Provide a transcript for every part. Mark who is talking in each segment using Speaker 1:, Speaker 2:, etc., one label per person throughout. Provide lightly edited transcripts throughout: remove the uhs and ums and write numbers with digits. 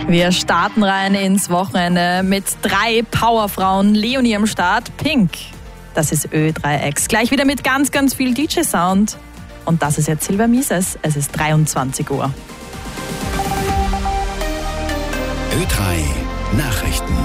Speaker 1: Wir starten rein ins Wochenende mit 3 Powerfrauen. Leonie am Start, Pink. Das ist Ö3X. Gleich wieder mit ganz, ganz viel DJ-Sound. Und das ist jetzt Silber Mises. Es ist 23 Uhr.
Speaker 2: Ö3 Nachrichten.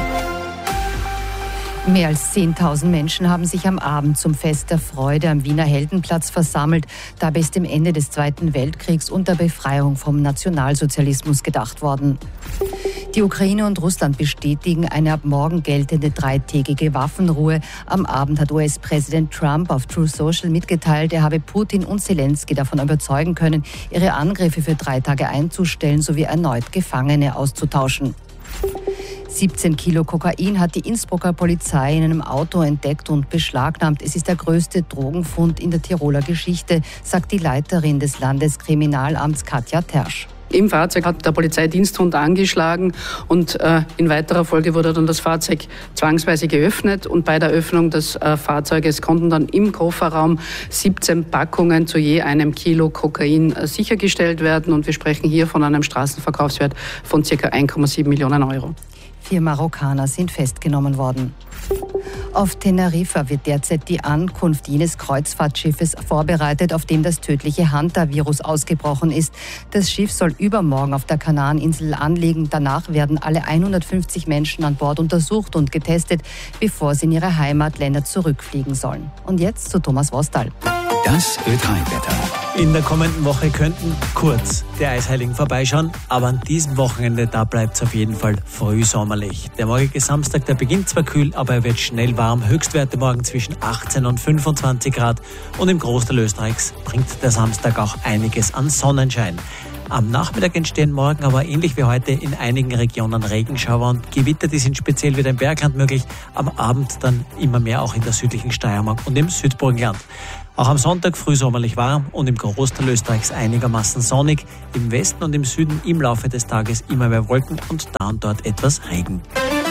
Speaker 3: Mehr als 10.000 Menschen haben sich am Abend zum Fest der Freude am Wiener Heldenplatz versammelt. Dabei ist dem Ende des Zweiten Weltkriegs und der Befreiung vom Nationalsozialismus gedacht worden. Die Ukraine und Russland bestätigen eine ab morgen geltende 3-tägige Waffenruhe. Am Abend hat US-Präsident Trump auf Truth Social mitgeteilt, er habe Putin und Zelensky davon überzeugen können, ihre Angriffe für 3 Tage einzustellen sowie erneut Gefangene auszutauschen. 17 Kilo Kokain hat die Innsbrucker Polizei in einem Auto entdeckt und beschlagnahmt. Es ist der größte Drogenfund in der Tiroler Geschichte, sagt die Leiterin des Landeskriminalamts Katja Tersch.
Speaker 4: Im Fahrzeug hat der Polizeidiensthund angeschlagen und in weiterer Folge wurde dann das Fahrzeug zwangsweise geöffnet und bei der Öffnung des Fahrzeuges konnten dann im Kofferraum 17 Packungen zu je 1 Kilo Kokain sichergestellt werden und wir sprechen hier von einem Straßenverkaufswert von ca. 1,7 Millionen Euro.
Speaker 3: 4 Marokkaner sind festgenommen worden. Auf Teneriffa wird derzeit die Ankunft jenes Kreuzfahrtschiffes vorbereitet, auf dem das tödliche Hanta-Virus ausgebrochen ist. Das Schiff soll übermorgen auf der Kanareninsel anlegen. Danach werden alle 150 Menschen an Bord untersucht und getestet, bevor sie in ihre Heimatländer zurückfliegen sollen. Und jetzt zu Thomas Wostal.
Speaker 2: Das Ö3-Wetter.
Speaker 5: In der kommenden Woche könnten kurz die Eisheiligen vorbeischauen, aber an diesem Wochenende, da bleibt es auf jeden Fall frühsommerlich. Der morgige Samstag, der beginnt zwar kühl, aber er wird schnell warm. Höchstwerte morgen zwischen 18 und 25 Grad. Und im Großteil Österreichs bringt der Samstag auch einiges an Sonnenschein. Am Nachmittag entstehen morgen aber ähnlich wie heute in einigen Regionen Regenschauer und Gewitter, die sind speziell wieder im Bergland möglich. Am Abend dann immer mehr auch in der südlichen Steiermark und im Südburgenland. Auch am Sonntag frühsommerlich warm und im Großteil Österreichs einigermaßen sonnig. Im Westen und im Süden im Laufe des Tages immer mehr Wolken und da und dort etwas Regen.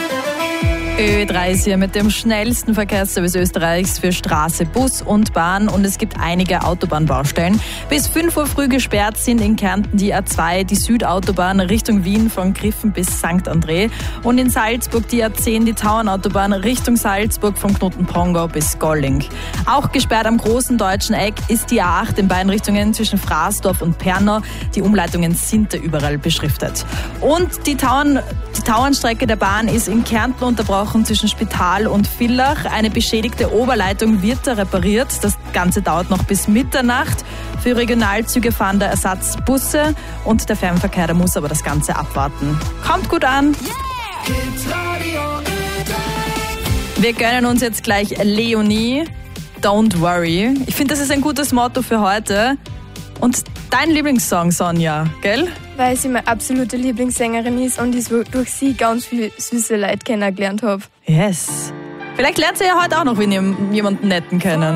Speaker 1: Ö3 ist hier mit dem schnellsten Verkehrsservice Österreichs für Straße, Bus und Bahn und es gibt einige Autobahnbaustellen. Bis 5 Uhr früh gesperrt sind in Kärnten die A2, die Südautobahn Richtung Wien von Griffen bis St. André und in Salzburg die A10, die Tauernautobahn Richtung Salzburg von Knoten-Pongau bis Golling. Auch gesperrt am großen deutschen Eck ist die A8 in beiden Richtungen zwischen Fraßdorf und Pernau. Die Umleitungen sind da überall beschriftet. Und die Tauernstrecke der Bahn ist in Kärnten unterbrochen zwischen Spital und Villach. Eine beschädigte Oberleitung wird da repariert. Das Ganze dauert noch bis Mitternacht. Für Regionalzüge fahren da Ersatzbusse und der Fernverkehr, der muss aber das Ganze abwarten. Kommt gut an! Wir gönnen uns jetzt gleich Leonie, Don't Worry. Ich finde, das ist ein gutes Motto für heute. Und dein Lieblingssong, Sonja, gell?
Speaker 6: Weil sie meine absolute Lieblingssängerin ist und ich durch sie ganz viele süße Leute kennengelernt habe.
Speaker 1: Yes. Vielleicht lernt sie ja heute auch noch jemanden netten kennen.